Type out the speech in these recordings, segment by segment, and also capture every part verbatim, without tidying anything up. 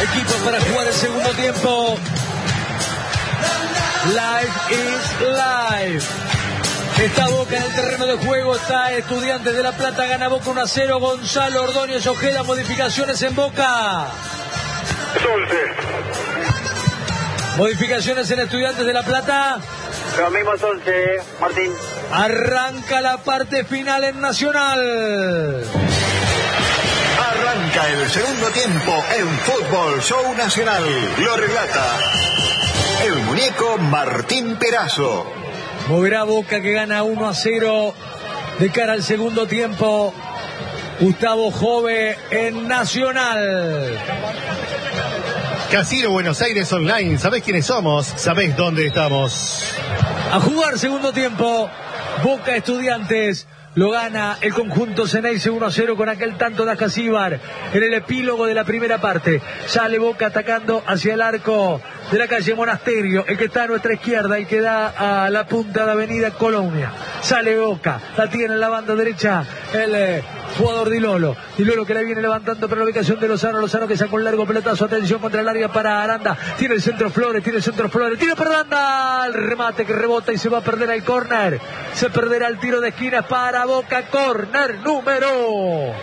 Equipos para jugar el segundo tiempo. Live is live. Está Boca en el terreno de juego. Está Estudiantes de La Plata. Gana Boca uno a cero. Gonzalo Ordóñez Ojeda. Modificaciones en Boca. once. Modificaciones en Estudiantes de La Plata. Los mismos once, Martín. Arranca la parte final en Nacional. Arranca el segundo tiempo en Fútbol Show Nacional. Lo relata el muñeco Martín Perazo. Moverá Boca, que gana uno a cero de cara al segundo tiempo. Gustavo Jove en Nacional. Casino Buenos Aires Online. ¿Sabés quiénes somos? ¿Sabés dónde estamos? A jugar segundo tiempo. Boca Estudiantes. Lo gana el conjunto Ceneice uno a cero con aquel tanto de Ascasíbar en el epílogo de la primera parte. Sale Boca atacando hacia el arco de la calle Monasterio, el que está a nuestra izquierda y que da a la punta de Avenida Colonia. Sale Boca, la tiene en la banda derecha el eh, jugador Di Lolo. Di Lolo que la viene levantando para la ubicación de Lozano. Lozano que saca un largo pelotazo. Atención contra el área para Aranda. Tiene el centro Flores, tiene el centro Flores. Tira para Aranda. El remate que rebota y se va a perder el córner. Se perderá el tiro de esquina para Boca. Córner número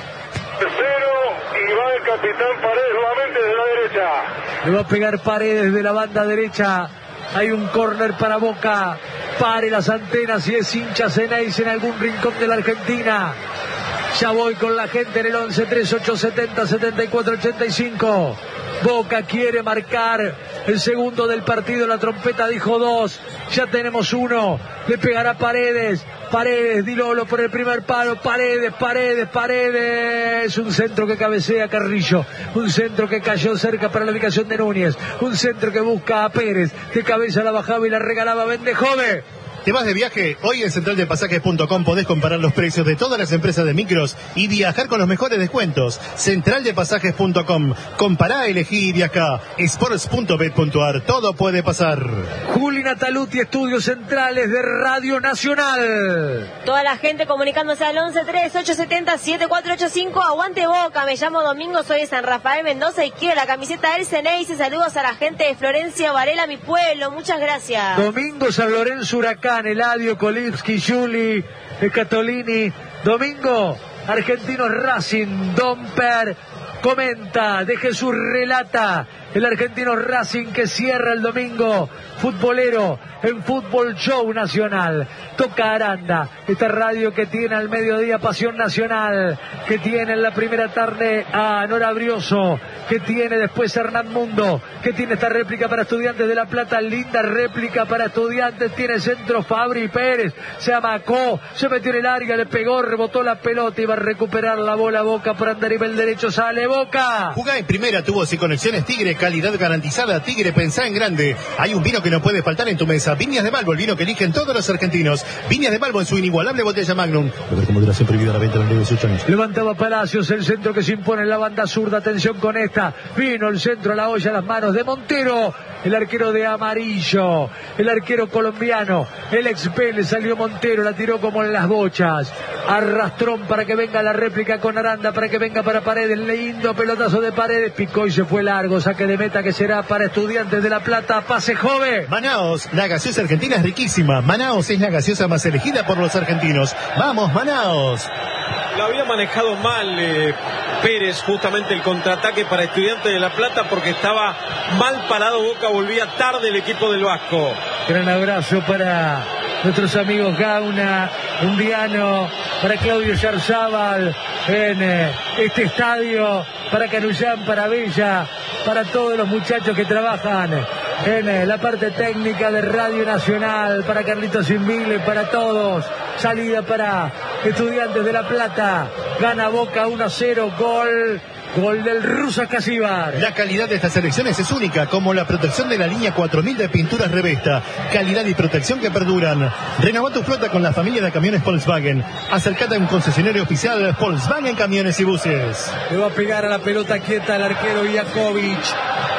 Tercero y va el capitán Paredes nuevamente de la derecha. Le va a pegar Paredes de la banda derecha. Hay un córner para Boca. Pare las antenas si es hincha Ceneice en algún rincón de la Argentina. Ya voy con la gente en el once treinta y ocho setenta setenta y cuatro ochenta y cinco. Boca quiere marcar el segundo del partido. La trompeta dijo dos. Ya tenemos uno. Le pegará Paredes. Paredes, Di Lolo por el primer palo. Paredes, Paredes, Paredes. Un centro que cabecea Carrillo. Un centro que cayó cerca para la ubicación de Núñez. Un centro que busca a Pérez. De cabeza la bajaba y la regalaba Vendejove. ¿Te vas de viaje? Hoy en central de pasajes punto com podés comparar los precios de todas las empresas de micros y viajar con los mejores descuentos. central de pasajes punto com. Compará, elegí y viajá. sports punto bet punto ar. Todo puede pasar. Juli Nataluti, estudios centrales de Radio Nacional. Toda la gente comunicándose al once treinta y ocho setenta setenta y cuatro ochenta y cinco. Aguante Boca, me llamo Domingo, soy de San Rafael Mendoza y quiero la camiseta del Ceneice. Saludos a la gente de Florencia Varela, mi pueblo. Muchas gracias. Domingo, San Lorenzo, Huracán. Eladio, Kolipski, Juli, Catolini. Domingo, Argentinos Racing. Domper comenta, de Jesús relata. El Argentino Racing que cierra el domingo futbolero en Fútbol Show Nacional. Toca Aranda, esta radio que tiene al mediodía Pasión Nacional, que tiene en la primera tarde a Nora Brioso, que tiene después a Hernán Mundo, que tiene esta réplica para Estudiantes de La Plata, linda réplica para Estudiantes, tiene centro Fabri Pérez, se amacó, se metió en el área, le pegó, rebotó la pelota y va a recuperar la bola Boca por andar nivel derecho, sale Boca. Jugá en primera, tubos y conexiones Tigre, calidad garantizada. Tigre, pensá en grande. Hay un vino que no puede faltar en tu mesa. Viñas de Malvo, el vino que eligen todos los argentinos. Viñas de Malvo en su inigualable botella Magnum. Con moderación prohibida a la venta de dieciocho años. Levantaba Palacios, el centro que se impone en la banda zurda. Atención con esta. Vino el centro, la olla a las manos de Montero. El arquero de amarillo. El arquero colombiano. El ex Vélez salió Montero. La tiró como en las bochas. Arrastrón para que venga la réplica con Aranda. Para que venga para Paredes. Lindo pelotazo de Paredes. Picó y se fue largo. Saque de meta que será para Estudiantes de La Plata. Pase Jove. Manaos, la gaseosa argentina es riquísima. Manaos es la gaseosa más elegida por los argentinos. ¡Vamos, Manaos! Lo había manejado mal eh, Pérez, justamente el contraataque para Estudiantes de La Plata, porque estaba mal parado Boca, volvía tarde el equipo del Vasco. Gran abrazo para nuestros amigos Gauna, Undiano, para Claudio Yarzábal en eh, este estadio, para Carullán, para Bella, para todos los muchachos que trabajan en eh, la parte técnica de Radio Nacional, para Carlitos Invigle, para todos. Salida para Estudiantes de La Plata, gana Boca uno a cero, gol Gol del ruso Ascasíbar. La calidad de estas selecciones es única, como la protección de la línea cuatro mil de pinturas Revesta. Calidad y protección que perduran. Renová tu flota con la familia de camiones Volkswagen. Acercate a un concesionario oficial Volkswagen Camiones y Buses. Le va a pegar a la pelota quieta el arquero Iakovic.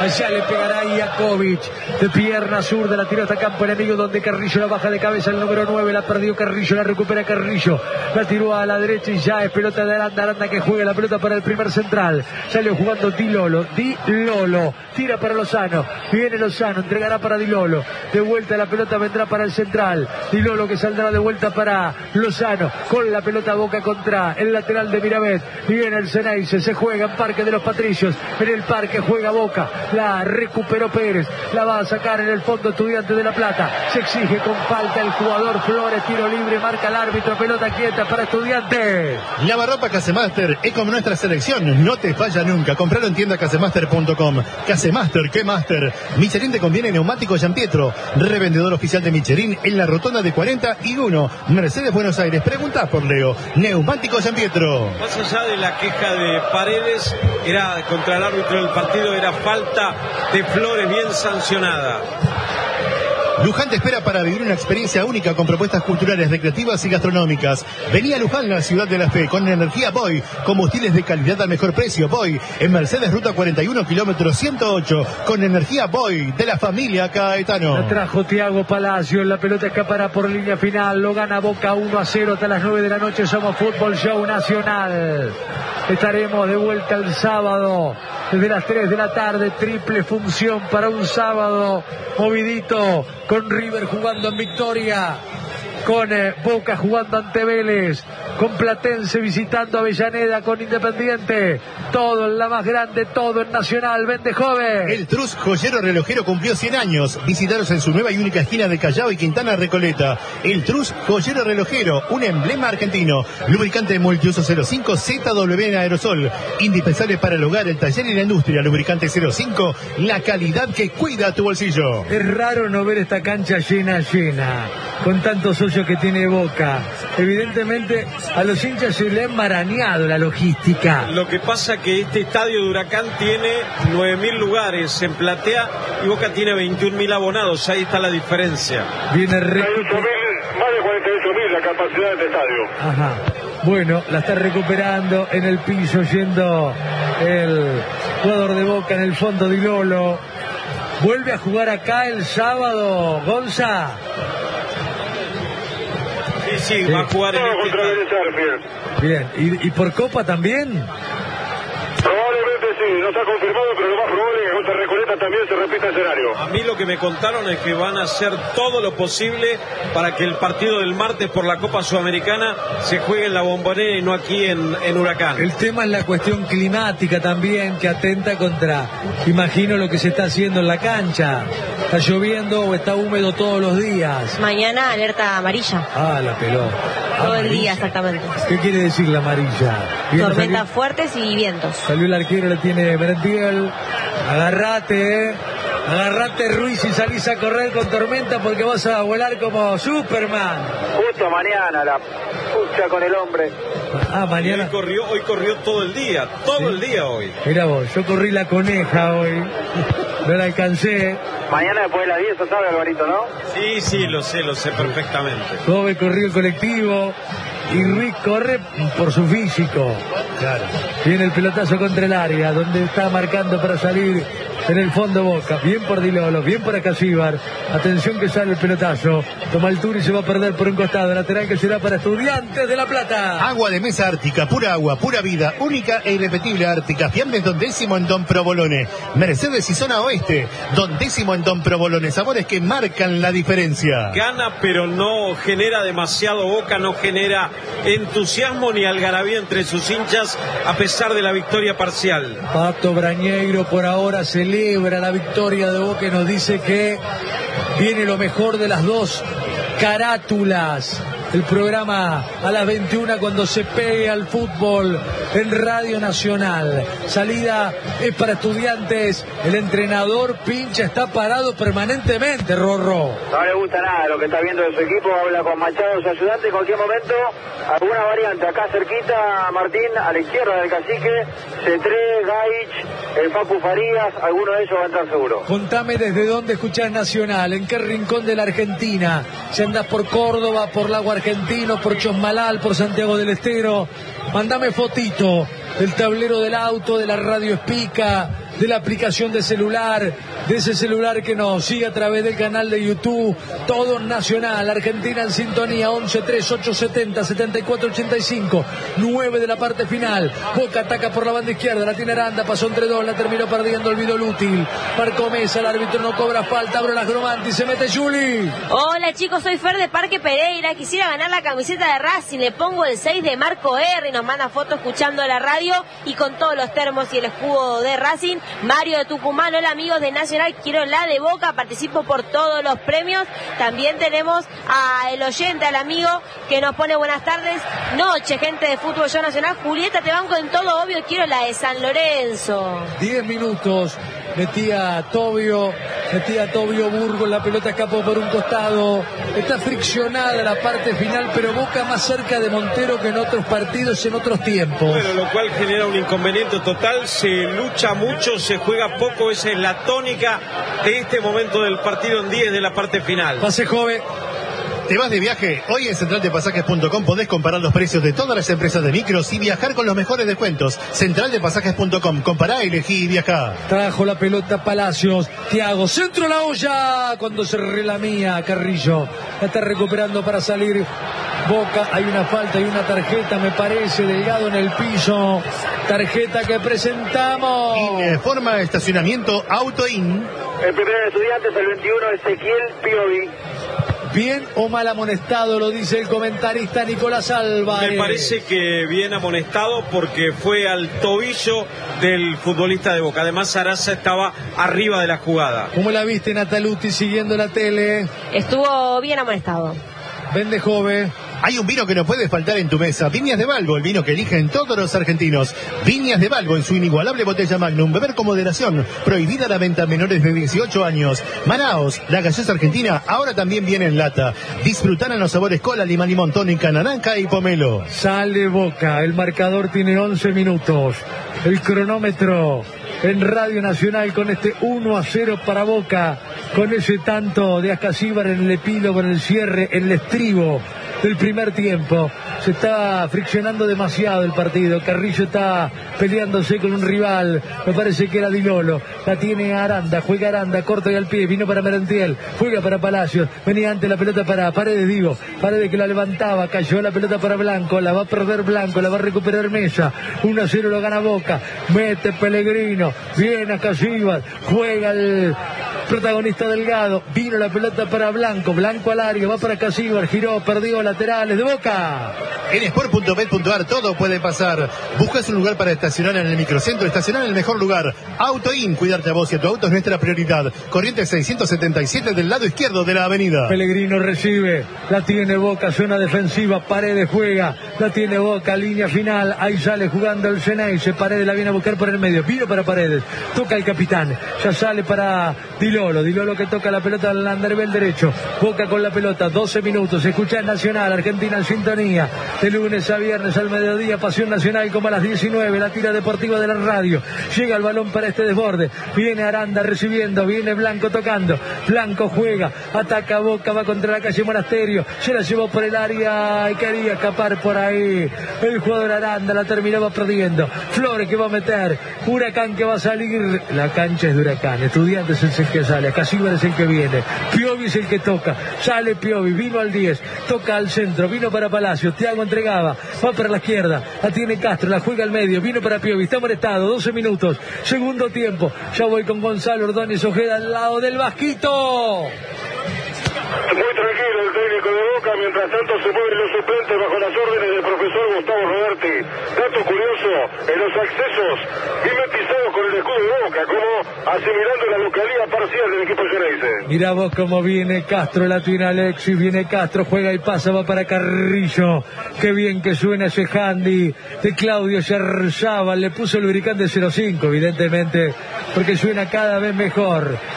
Allá le pegará Iakovic. De pierna zurda la tiró hasta campo enemigo, donde Carrillo la baja de cabeza. El número nueve la perdió Carrillo, la recupera Carrillo. La tiró a la derecha y ya es pelota de Aranda. Aranda que juega la pelota para el primer central. Salió jugando Di Lolo. Di Lolo. Tira para Lozano. Viene Lozano. Entregará para Di Lolo. De vuelta la pelota vendrá para el central. Di Lolo que saldrá de vuelta para Lozano. Con la pelota Boca contra el lateral de Mirabet. Y viene el Ceneice. Se juega en Parque de los Patricios. En el parque juega Boca. La recuperó Pérez. La va a sacar en el fondo Estudiantes de La Plata. Se exige con falta el jugador Flores. Tiro libre. Marca el árbitro. Pelota quieta para Estudiantes. Lavarropa Casemaster es como nuestra selección. No te falla nunca. Compralo en tienda casemaster punto com. Casemaster, ¿qué master? Michelin te conviene neumático Gianpietro. Revendedor oficial de Michelin en la rotonda de cuarenta y uno. Mercedes, Buenos Aires. Pregunta por Leo. Neumático Gianpietro. Más allá de la queja de Paredes, era contra el árbitro del partido, era falta de Flores bien sancionada. Luján te espera para vivir una experiencia única con propuestas culturales, recreativas y gastronómicas. Vení a Luján, la ciudad de la fe, con energía Boy, combustibles de calidad al mejor precio. Boy, en Mercedes, ruta cuarenta y uno, kilómetro ciento ocho, con energía Boy, de la familia Caetano. La trajo Thiago Palacio, la pelota escapará por línea final, lo gana Boca uno a cero hasta las nueve de la noche. Somos Fútbol Show Nacional. Estaremos de vuelta el sábado, desde las tres de la tarde, triple función para un sábado movidito, con River jugando en Victoria, con eh, Boca jugando ante Vélez, con Platense visitando Avellaneda, con Independiente, todo en la más grande, todo en Nacional. Vende joven. El Trus Joyero Relojero cumplió cien años. Visitaros en su nueva y única esquina de Callao y Quintana Recoleta. El Trus Joyero Relojero, un emblema argentino. Lubricante multiuso cero cinco Z W en aerosol, indispensable para el hogar, el taller y la industria. Lubricante cero cinco, la calidad que cuida tu bolsillo. Es raro no ver esta cancha llena, llena, con tantos socios que tiene Boca. Evidentemente a los hinchas se le ha enmarañado la logística. Lo que pasa que este estadio de Huracán tiene nueve mil lugares en platea y Boca tiene veintiún mil abonados. Ahí está la diferencia. Viene re... Más de cuarenta y ocho mil la capacidad de este estadio. Ajá. Bueno, la está recuperando en el piso, yendo el jugador de Boca en el fondo, Di Lolo. Vuelve a jugar acá el sábado, Gonza. Sí, sí, va a jugar en este contra el Bien, ¿Y, ¿y por Copa también? Probablemente sí, no está confirmado, pero lo más probable es que contra Recoleta también se repita el escenario. A mí lo que me contaron es que van a hacer todo lo posible para que el partido del martes por la Copa Sudamericana se juegue en la Bombonera y no aquí en, en Huracán. El tema es la cuestión climática también, que atenta contra, imagino, lo que se está haciendo en la cancha. ¿Está lloviendo o está húmedo todos los días? Mañana alerta amarilla. Ah, la pelota. Todo el Amarilla. día, exactamente. ¿Qué quiere decir la amarilla? Bien, Tormentas salió, fuertes y vientos. salió el arquero, le tiene Merentiel. Agarrate, eh. Agarrate, Ruiz, y salís a correr con tormenta porque vas a volar como Superman. Justo mañana, la pucha con el hombre. Ah, Y mañana. hoy corrió, hoy corrió todo el día, todo Sí. el día hoy. Mira vos, yo corrí la coneja hoy. No la alcancé. Mañana después de las diez, ¿sabe, Alvarito, no? Sí, sí, lo sé, lo sé perfectamente. Kobe corrió el colectivo y Ruiz corre por su físico. Claro. Viene el pelotazo contra el área, donde está marcando para salir en el fondo Boca. Bien por Di Lolo, bien por Acasíbar. Atención que sale el pelotazo. Toma altura y se va a perder por un costado. Lateral que será para Estudiantes de La Plata. Agua de mesa Ártica, pura agua, pura vida, única e irrepetible Ártica. Fiambres Don Décimo en Don Provolone. Mercedes y zona oeste. Don Décimo en Don Provolone. Sabores que marcan la diferencia. Gana, pero no genera demasiado. Boca no genera entusiasmo ni algarabía entre sus hinchas a pesar de la victoria parcial. Pato Brañeiro por ahora celebra la victoria de Boca y nos dice que viene lo mejor de las dos carátulas. El programa a las veintiuna cuando se pegue al fútbol en Radio Nacional. Salida es para Estudiantes. El entrenador Pincha está parado permanentemente, Rorro. No le gusta nada lo que está viendo de su equipo. Habla con Machado, su ayudante. En cualquier momento, alguna variante. Acá cerquita, Martín, a la izquierda del cacique. Cetré, Gaich, el Papu Farías. Alguno de ellos va a entrar seguro. Contame desde dónde escuchás Nacional, en qué rincón de la Argentina. Si andás por Córdoba, por Lago Argentino, por Chosmalal, por Santiago del Estero. Mandame fotito del tablero del auto, de la radio Espica, de la aplicación de celular, de ese celular que nos sigue a través del canal de YouTube, todo Nacional, Argentina en sintonía, once tres ocho setenta setenta y cuatro ochenta y cinco, nueve de la parte final. Boca ataca por la banda izquierda, la tiene Aranda, pasó entre dos, la terminó perdiendo, olvidó el útil. Marcó Mesa, el árbitro no cobra falta, abre las Gromanti, se mete Juli. Hola chicos, soy Fer de Parque Pereira, quisiera ganar la camiseta de Racing, le pongo el seis de Marco R, nos manda foto escuchando la radio y con todos los termos y el escudo de Racing. Mario de Tucumán, hola amigos de Nacional, quiero la de Boca, participo por todos los premios. También tenemos a el oyente, al amigo que nos pone buenas tardes, noche, gente de Fútbol Show Nacional. Julieta, te banco en todo, obvio, quiero la de San Lorenzo. diez minutos, metía Tobio, metía Tobio Burgos, la pelota escapó por un costado, está friccionada la parte final, pero Boca más cerca de Montero que en otros partidos, en otros tiempos. Bueno, lo cual genera un inconveniente total, se lucha mucho, se juega poco, esa es la tónica de este momento del partido en diez de la parte final. Pase joven. ¿Te vas de viaje? Hoy en central de pasajes punto com podés comparar los precios de todas las empresas de micros y viajar con los mejores descuentos. central de pasajes punto com, compará, elegí y viajá. Trajo la pelota Palacios, Thiago, centro la olla, cuando se relamía Carrillo, la está recuperando para salir Boca, hay una falta y una tarjeta, me parece, Delgado en el piso, tarjeta que presentamos. Informa estacionamiento Autoin. El primer estudiante es el veintiuno, Ezequiel Piovi. Bien o mal amonestado, lo dice el comentarista Nicolás Álvarez. Me parece que bien amonestado porque fue al tobillo del futbolista de Boca. Además, Sarasa estaba arriba de la jugada. ¿Cómo la viste, Nataluti, siguiendo la tele? Estuvo bien amonestado. Vende joven. Hay un vino que no puede faltar en tu mesa. Viñas de Balbo, el vino que eligen todos los argentinos. Viñas de Balbo en su inigualable botella Magnum. Beber con moderación. Prohibida la venta a menores de dieciocho años. Manaos, la gaseosa argentina, ahora también viene en lata. Disfrutar en los sabores cola, lima, limón, tónica, naranja y pomelo. Sale Boca. El marcador tiene once minutos. El cronómetro en Radio Nacional con este uno a cero para Boca. Con ese tanto de Ascasíbar en el epílogo, en el cierre, en el estribo del primer tiempo. Se está friccionando demasiado el partido. Carrillo está peleándose con un rival, me parece que era Dilolo. La tiene Aranda, juega Aranda, corta y al pie, vino para Merentiel, juega para Palacios, venía antes la pelota para Paredes, digo, Paredes que la levantaba, cayó la pelota para Blanco, la va a perder Blanco, la va a recuperar Mesa, uno a cero lo gana Boca, mete Pellegrino, viene a Casíbar, juega el protagonista Delgado, vino la pelota para Blanco, Blanco al área, va para Casíbar, giró, perdió, laterales de Boca. En sport punto bet punto ar todo puede pasar. Buscas un lugar para estacionar en el microcentro, estacionar en el mejor lugar. Autoin, cuidarte a vos y a tu auto es nuestra prioridad. Corriente seiscientos setenta y siete del lado izquierdo de la avenida. Pellegrino recibe, la tiene Boca, zona defensiva, Paredes juega, la tiene Boca, línea final, ahí sale jugando el Ceneice, Paredes la viene a buscar por el medio, vino para Paredes, toca el capitán, ya sale para Dilolo, Dilolo que toca la pelota al Anderbel derecho, Boca con la pelota, doce minutos, escucha en Nacional, Argentina en sintonía, de lunes a viernes al mediodía, Pasión Nacional como a las diecinueve, la tira deportiva de la radio, llega el balón para este desborde, viene Aranda recibiendo, viene Blanco tocando, Blanco juega, ataca Boca, va contra la calle Monasterio, se la llevó por el área y quería escapar por ahí, el jugador Aranda la terminaba perdiendo, Flores que va a meter, Huracán que va a salir, la cancha es de Huracán, Estudiantes es el que sale, Casíbar es el que viene, Piovi es el que toca, sale Piovi, vino al diez, toca al centro, vino para Palacios, Thiago entregaba, va para la izquierda, la tiene Castro, la juega al medio, vino para Piovi, está molestado, doce minutos, segundo tiempo, ya voy con Gonzalo Ordóñez Ojeda al lado del Vasquito. Muy tranquilo el técnico de Boca, mientras tanto se mueven los suplentes bajo las órdenes del profesor Gustavo Roberti. Dato curioso, en los accesos mimetizados con el escudo de Boca, como asimilando la localidad parcial del equipo Ceneice. Mirá vos cómo viene Castro, la tiene Alexis, viene Castro, juega y pasa, va para Carrillo. Qué bien que suena ese handy de Claudio Yarzábal, le puso el lubricante cero cinco, evidentemente, porque suena cada vez mejor.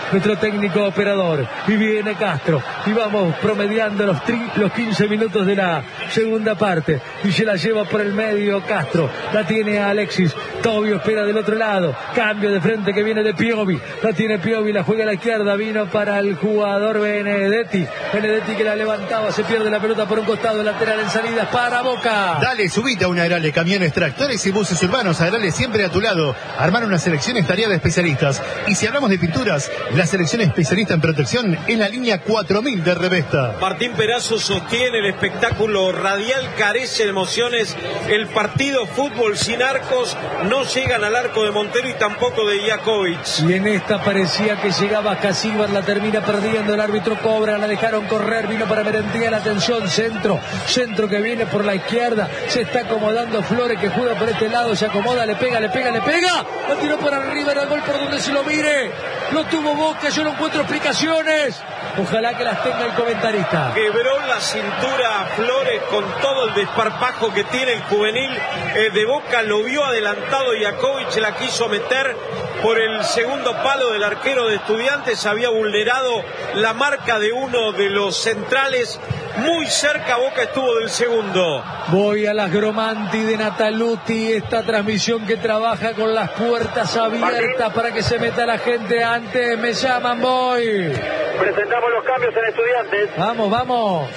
nuestro técnico operador. Y viene Castro. Y vamos promediando los, tri, los quince minutos de la segunda parte. Y se la lleva por el medio Castro. La tiene a Alexis. Tobio espera del otro lado. Cambio de frente que viene de Piovi. La tiene Piovi, la juega a la izquierda. Vino para el jugador Benedetti. Benedetti que la levantaba. Se pierde la pelota por un costado. Lateral en salida para Boca. Dale, subite a una Agrale. Camiones, tractores y buses urbanos. Agrale siempre a tu lado. Armar una selección es tarea de especialistas. Y si hablamos de pinturas, la selección especialista en protección es la línea cuatro mil de Revesta. Martín Perazo sostiene el espectáculo radial, carece de emociones. El partido fútbol sin arcos, no llegan al arco de Montero y tampoco de Jakovic. Y en esta parecía que llegaba Casíbar, la termina perdiendo, el árbitro cobra, la dejaron correr, vino para Merentía, la atención, centro, centro que viene por la izquierda, se está acomodando Flores que juega por este lado, se acomoda, le pega, le pega, le pega, la tiró por arriba, era el gol por donde se lo mire, lo tuvo Boca, yo no encuentro explicaciones. Ojalá que las tenga el comentarista. Quebró la cintura a Flores con todo el desparpajo que tiene el juvenil eh, de Boca. Lo vio adelantado Jakovic, la quiso meter por el segundo palo del arquero de Estudiantes. Había vulnerado la marca de uno de los centrales. Muy cerca Boca estuvo del segundo. Voy a las Gromanti de Nataluti. Esta transmisión que trabaja con las puertas abiertas para que se meta la gente antes. Me llaman, voy. Presentamos los cambios en Estudiantes. Vamos, vamos.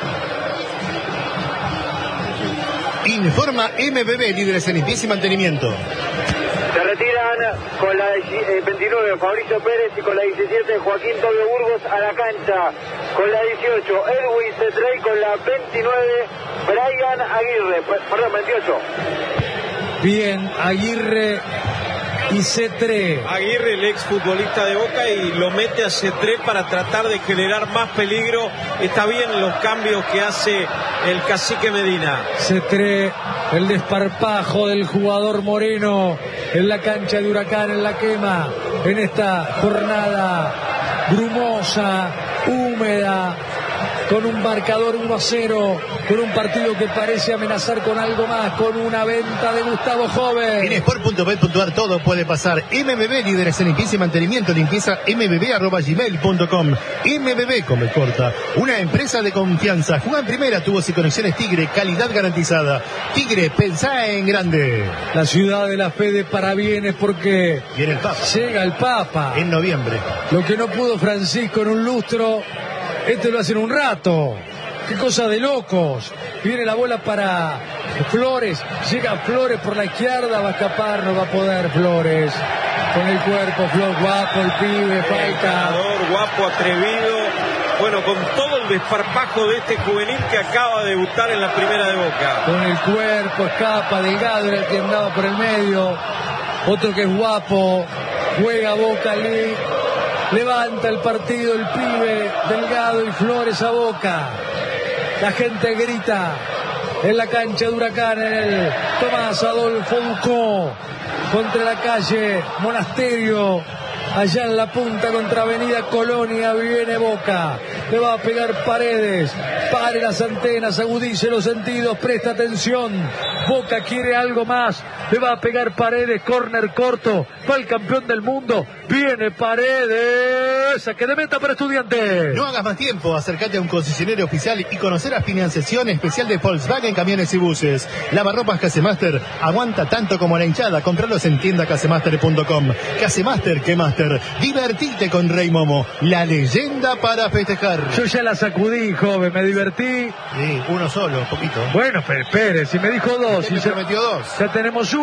Informa M B B, líderes en limpieza y mantenimiento. Se retiran con la veintinueve Fabricio Pérez y con la diecisiete Joaquín Tobio Burgos a la cancha. Con la dieciocho Edwin Cetrey, con la veintinueve Brian Aguirre, perdón, veintiocho. Bien, Aguirre y Cetré. Aguirre, el ex futbolista de Boca, y lo mete a Cetré para tratar de generar más peligro. Está bien los cambios que hace el cacique Medina. Cetré, el desparpajo del jugador Moreno en la cancha de Huracán, en la quema, en esta jornada brumosa, húmeda, con un marcador uno a cero, con un partido que parece amenazar con algo más, con una venta de Gustavo Joven. En sport punto bet punto ar todo puede pasar. M B B, líderes en limpieza y mantenimiento, limpieza m b b arroba gmail punto com. M B B, come corta, una empresa de confianza. Juega en primera, tubos y conexiones Tigre, calidad garantizada. Tigre, pensá en grande. La ciudad de la fe de parabienes porque viene el Papa. Llega el Papa. En noviembre. Lo que no pudo Francisco en un lustro, este lo hace en un rato. Qué cosa de locos. Viene la bola para Flores. Llega Flores por la izquierda. Va a escapar, no va a poder Flores. Con el cuerpo, Flor, guapo el pibe, falta. Jugador guapo, atrevido. Bueno, con todo el desparpajo de este juvenil que acaba de debutar en la primera de Boca. Con el cuerpo, escapa, Delgado era el que andaba por el medio. Otro que es guapo. Juega Boca, le levanta el partido el pibe, Delgado y Flores a Boca. La gente grita en la cancha de Huracán, en el Tomás Adolfo Ducó, contra la calle Monasterio, allá en la punta contra Avenida Colonia. Viene Boca, le va a pegar Paredes, pare las antenas, agudice los sentidos, presta atención. Boca quiere algo más, le va a pegar Paredes, córner corto, va el campeón del mundo, viene Paredes, saque de meta para Estudiantes. No hagas más tiempo, acércate a un concesionario oficial y conocer la financiación especial de Volkswagen Camiones y Buses. Lavarropas Casemaster aguanta tanto como la hinchada, compralos en tienda casemaster punto com. Casemaster, que Master, divertite con Rey Momo, la leyenda para festejar. Yo ya la sacudí, joven, me divertí. Sí, uno solo, poquito. Bueno, pero espere, si me dijo dos. Usted me prometió dos. Ya tenemos uno.